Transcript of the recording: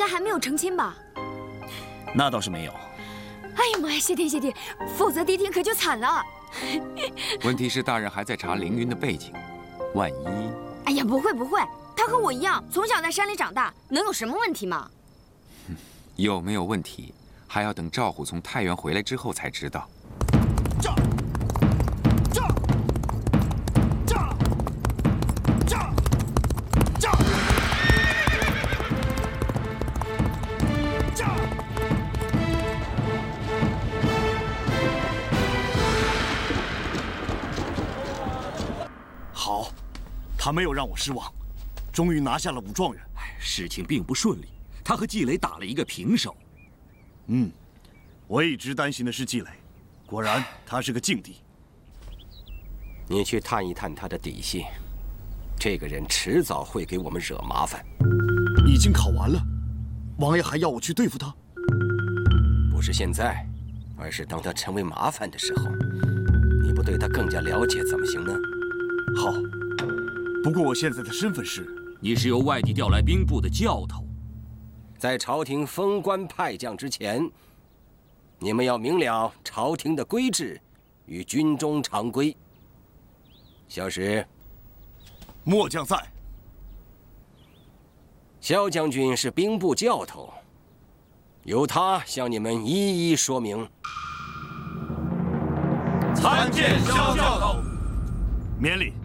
还没有成亲吧？ 那倒是没有。 哎呀妈呀，谢天谢地，否则迪婷可就惨了。 问题是大人还在查凌云的背景，万一…… 哎呀，不会不会，她和我一样，从小在山里长大，能有什么问题吗？ 有没有问题，还要等赵虎从太原回来之后才知道。 炸！炸！炸！炸！炸！炸！好，他没有让我失望，终于拿下了武状元。 事情并不顺利，他和季磊打了一个平手。 我一直担心的是季磊，果然他是个劲敌。 你去探一探他的底细，这个人迟早会给我们惹麻烦。 已经考完了，王爷还要我去对付他？ 不是现在，而是当他成为麻烦的时候，你不对他更加了解怎么行呢？ 好，不过我现在的身份是…… 你是由外地调来兵部的教头， 在朝廷封官派将之前，你们要明了朝廷的规制与军中常规。萧时， 末将在。 萧将军是兵部教头，由他向你们一一说明。 参见萧教头。 免礼。